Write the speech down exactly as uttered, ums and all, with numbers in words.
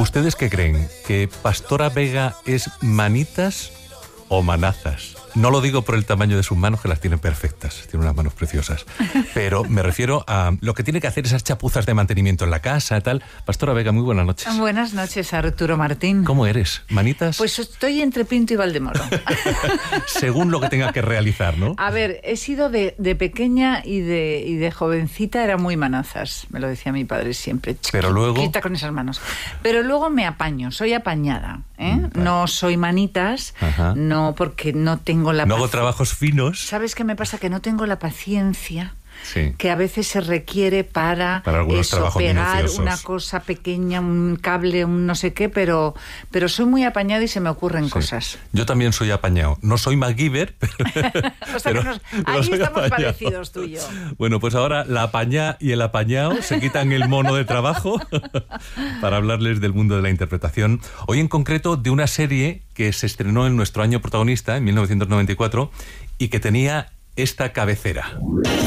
¿Ustedes qué creen? ¿Que Pastora Vega es manitas o manazas? No lo digo por el tamaño de sus manos, que las tienen perfectas, tiene unas manos preciosas, pero me refiero a lo que tiene que hacer esas chapuzas de mantenimiento en la casa y tal. Pastora Vega, muy buenas noches. Buenas noches, Arturo Martín. ¿Cómo eres? ¿Manitas? Pues estoy entre Pinto y Valdemoro. Según lo que tenga que realizar, ¿no? A ver, he sido de, de pequeña y de, y de jovencita, era muy manazas, me lo decía mi padre siempre. Pero luego... Quita con esas manos. Pero luego me apaño, soy apañada, ¿eh? Mm, no soy manitas, Ajá. no porque no tengo la No hago trabajos finos. ¿Sabes qué me pasa? Que no tengo la paciencia sí. que a veces se requiere para, para algunos eso, trabajos pegar minuciosos. Una cosa pequeña, un cable, un no sé qué, pero, pero soy muy apañada y se me ocurren sí. cosas. Yo también soy apañado. No soy MacGyver, pero... o sea, pero, que nos, pero ahí estamos apañado. Parecidos tú y yo. Bueno, pues ahora la apañá y el apañado se quitan el mono de trabajo para hablarles del mundo de la interpretación. Hoy en concreto de una serie que se estrenó en nuestro año protagonista, en mil novecientos noventa y cuatro, y que tenía esta cabecera.